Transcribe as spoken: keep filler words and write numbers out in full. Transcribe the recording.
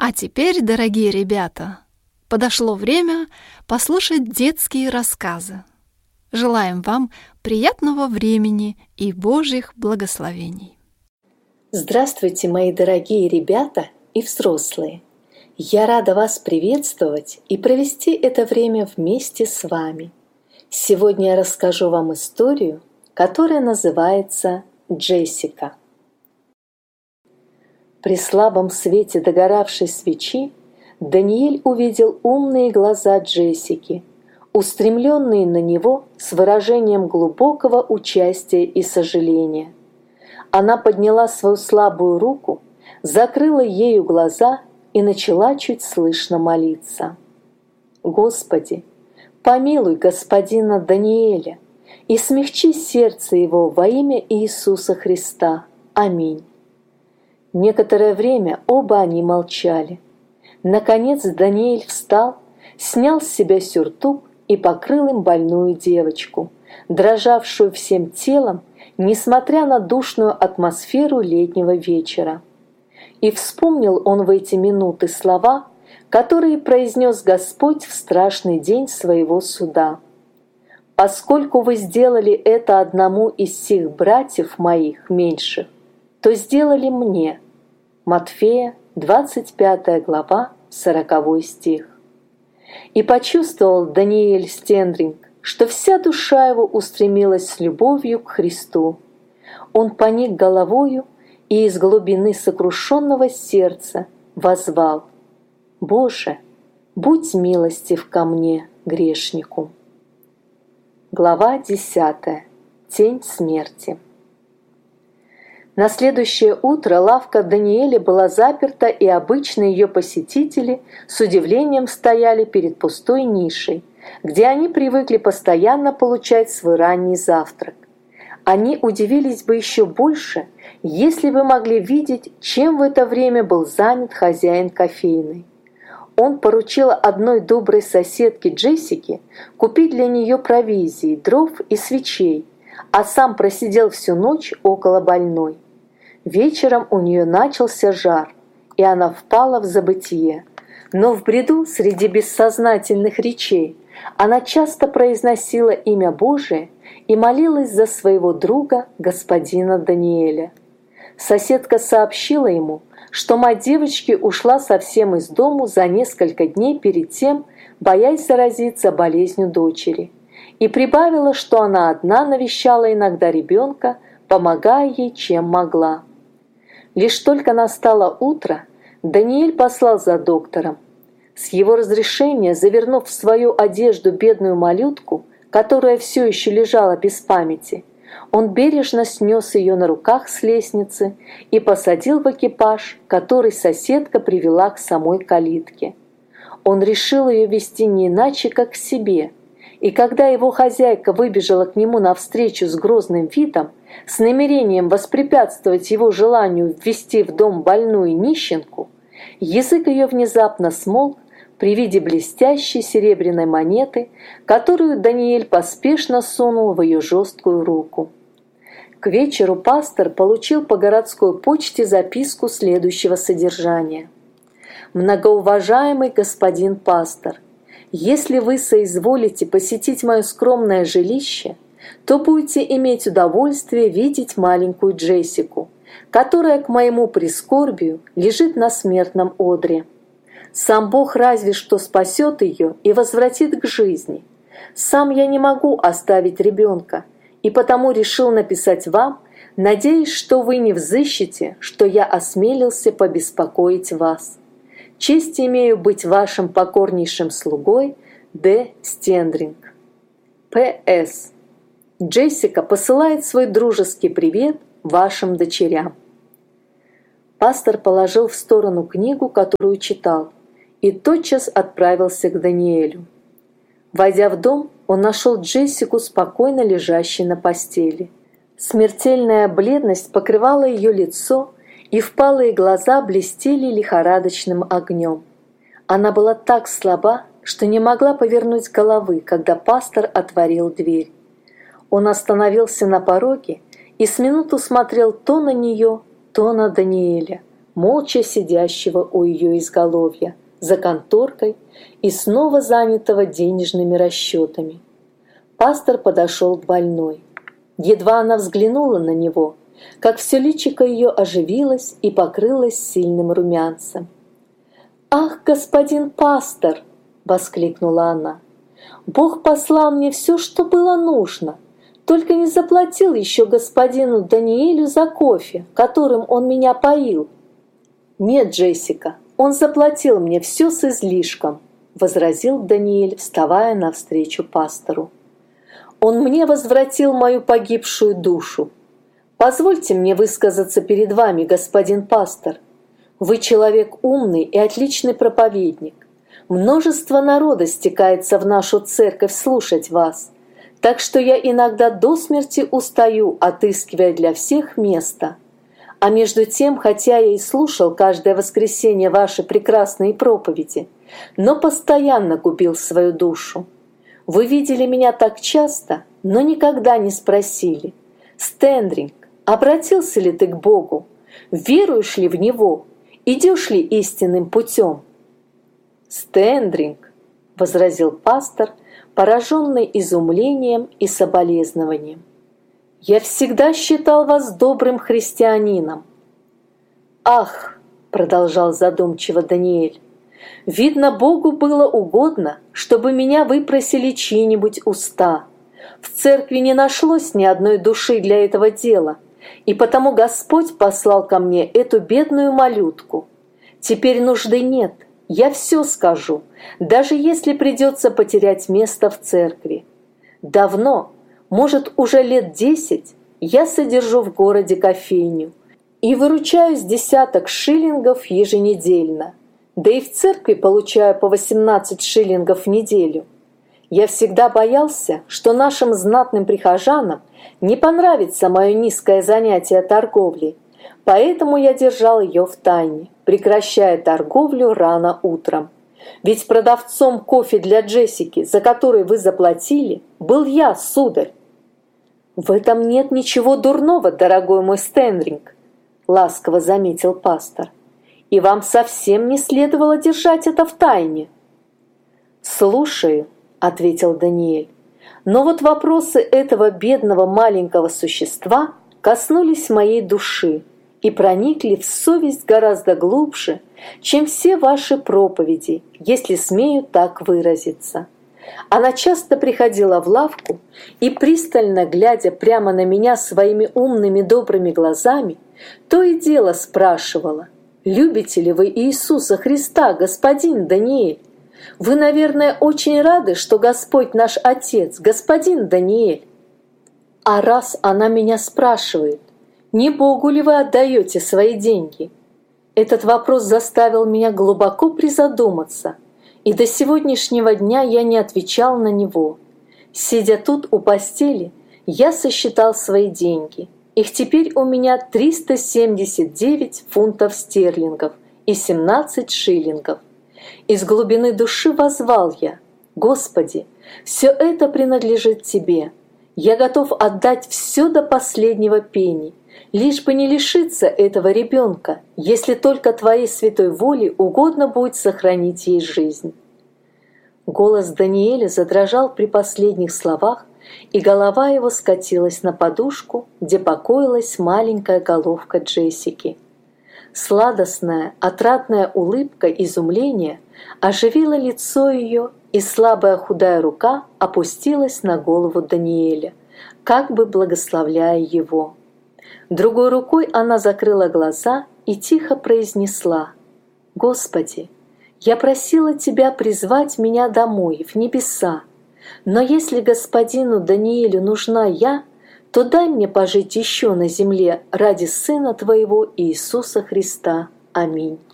А теперь, дорогие ребята, подошло время послушать детские рассказы. Желаем вам приятного времени и Божьих благословений. Здравствуйте, мои дорогие ребята и взрослые! Я рада вас приветствовать и провести это время вместе с вами. Сегодня я расскажу вам историю, которая называется «Джессика». При слабом свете догоравшей свечи Даниэль увидел умные глаза Джессики, устремленные на него с выражением глубокого участия и сожаления. Она подняла свою слабую руку, закрыла ею глаза и начала чуть слышно молиться. «Господи, помилуй господина Даниэля и смягчи сердце его во имя Иисуса Христа. Аминь». Некоторое время оба они молчали. Наконец Даниэль встал, снял с себя сюртук и покрыл им больную девочку, дрожавшую всем телом, несмотря на душную атмосферу летнего вечера. И вспомнил он в эти минуты слова, которые произнес Господь в страшный день своего суда. «Поскольку вы сделали это одному из сих братьев моих меньших, то сделали мне». Матфея, двадцать пятая глава, сороковой стих. И почувствовал Даниэль Стендринг, что вся душа его устремилась с любовью к Христу. Он поник головою и из глубины сокрушенного сердца воззвал: «Боже, будь милостив ко мне, грешнику». Глава десятая. Тень смерти. На следующее утро лавка Даниэля была заперта, и обычные ее посетители с удивлением стояли перед пустой нишей, где они привыкли постоянно получать свой ранний завтрак. Они удивились бы еще больше, если бы могли видеть, чем в это время был занят хозяин кофейной. Он поручил одной доброй соседке Джессике купить для нее провизии, дров и свечей, а сам просидел всю ночь около больной. Вечером у нее начался жар, и она впала в забытье. Но в бреду среди бессознательных речей она часто произносила имя Божие и молилась за своего друга, господина Даниэля. Соседка сообщила ему, что мать девочки ушла совсем из дому за несколько дней перед тем, боясь заразиться болезнью дочери, и прибавила, что она одна навещала иногда ребенка, помогая ей, чем могла. Лишь только настало утро, Даниэль послал за доктором. С его разрешения, завернув в свою одежду бедную малютку, которая все еще лежала без памяти, он бережно снес ее на руках с лестницы и посадил в экипаж, который соседка привела к самой калитке. Он решил ее вести не иначе, как к себе, и когда его хозяйка выбежала к нему навстречу с грозным видом, с намерением воспрепятствовать его желанию ввести в дом больную нищенку, язык ее внезапно смолк при виде блестящей серебряной монеты, которую Даниэль поспешно сунул в ее жесткую руку. К вечеру пастор получил по городской почте записку следующего содержания: «Многоуважаемый господин пастор, если вы соизволите посетить мое скромное жилище, то будете иметь удовольствие видеть маленькую Джессику, которая, к моему прискорбию, лежит на смертном одре. Сам Бог разве что спасет ее и возвратит к жизни. Сам я не могу оставить ребенка, и потому решил написать вам, надеясь, что вы не взыщете, что я осмелился побеспокоить вас. Честь имею быть вашим покорнейшим слугой, Д. Стендринг. П С Джессика посылает свой дружеский привет вашим дочерям». Пастор положил в сторону книгу, которую читал, и тотчас отправился к Даниэлю. Войдя в дом, он нашел Джессику, спокойно лежащей на постели. Смертельная бледность покрывала ее лицо, и впалые глаза блестели лихорадочным огнем. Она была так слаба, что не могла повернуть головы, когда пастор отворил дверь. Он остановился на пороге и с минуту смотрел то на нее, то на Даниэля, молча сидящего у ее изголовья, за конторкой и снова занятого денежными расчетами. Пастор подошел к больной. Едва она взглянула на него, как все личико ее оживилось и покрылось сильным румянцем. «Ах, господин пастор!» — воскликнула она. «Бог послал мне все, что было нужно, только не заплатил еще господину Даниэлю за кофе, которым он меня поил». «Нет, Джессика, он заплатил мне все с излишком», — возразил Даниэль, вставая навстречу пастору. «Он мне возвратил мою погибшую душу. Позвольте мне высказаться перед вами, господин пастор. Вы человек умный и отличный проповедник. Множество народа стекается в нашу церковь слушать вас, так что я иногда до смерти устаю, отыскивая для всех место. А между тем, хотя я и слушал каждое воскресенье ваши прекрасные проповеди, но постоянно губил свою душу. Вы видели меня так часто, но никогда не спросили: «Стендринг, обратился ли ты к Богу? Веруешь ли в Него? Идешь ли истинным путем?» «Стендринг», — возразил пастор, пораженный изумлением и соболезнованием. «Я всегда считал вас добрым христианином». «Ах», — продолжал задумчиво Даниэль, «видно, Богу было угодно, чтобы меня выпросили чьи-нибудь уста. В церкви не нашлось ни одной души для этого дела, и потому Господь послал ко мне эту бедную малютку. Теперь нужды нет, я все скажу, даже если придется потерять место в церкви. Давно, может, уже лет десять, я содержу в городе кофейню и выручаю с десяток шиллингов еженедельно, да и в церкви получаю по восемнадцать шиллингов в неделю. Я всегда боялся, что нашим знатным прихожанам не понравится мое низкое занятие торговлей, поэтому я держал ее в тайне, прекращая торговлю рано утром. Ведь продавцом кофе для Джессики, за который вы заплатили, был я, сударь. «В этом нет ничего дурного, дорогой мой Стендринг», — ласково заметил пастор. «И вам совсем не следовало держать это в тайне». «Слушаю», — ответил Даниэль. «Но вот вопросы этого бедного маленького существа коснулись моей души и проникли в совесть гораздо глубже, чем все ваши проповеди, если смею так выразиться. Она часто приходила в лавку и, пристально глядя прямо на меня своими умными добрыми глазами, то и дело спрашивала: «Любите ли вы Иисуса Христа, господин Даниэль? Вы, наверное, очень рады, что Господь наш Отец, господин Даниэль». А раз она меня спрашивает: «Не Богу ли вы отдаете свои деньги?» Этот вопрос заставил меня глубоко призадуматься, и до сегодняшнего дня я не отвечал на него. Сидя тут у постели, я сосчитал свои деньги. Их теперь у меня триста семьдесят девять фунтов стерлингов и семнадцать шиллингов. Из глубины души воззвал я: «Господи, все это принадлежит Тебе. Я готов отдать все до последнего пенни, лишь бы не лишиться этого ребенка, если только Твоей святой воле угодно будет сохранить ей жизнь». Голос Даниэля задрожал при последних словах, и голова его скатилась на подушку, где покоилась маленькая головка Джессики. Сладостная, отрадная улыбка изумления оживила лицо ее, и слабая худая рука опустилась на голову Даниэля, как бы благословляя его. Другой рукой она закрыла глаза и тихо произнесла: «Господи, я просила Тебя призвать меня домой, в небеса, но если господину Даниэлю нужна я, то дай мне пожить еще на земле ради Сына Твоего Иисуса Христа. Аминь».